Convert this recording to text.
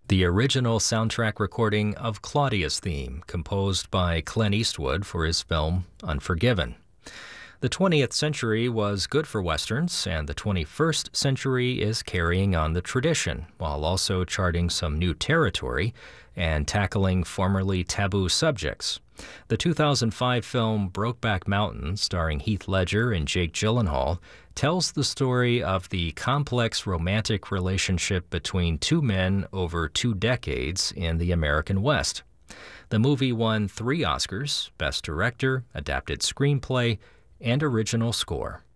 The original soundtrack recording of Claudia's theme, composed by Clint Eastwood for his film Unforgiven. The 20th century was good for Westerns, and the 21st century is carrying on the tradition, while also charting some new territory and tackling formerly taboo subjects. The 2005 film Brokeback Mountain, starring Heath Ledger and Jake Gyllenhaal, tells the story of the complex romantic relationship between two men over 2 decades in the American West. The movie won 3 Oscars: Best Director, Adapted Screenplay, and Original Score.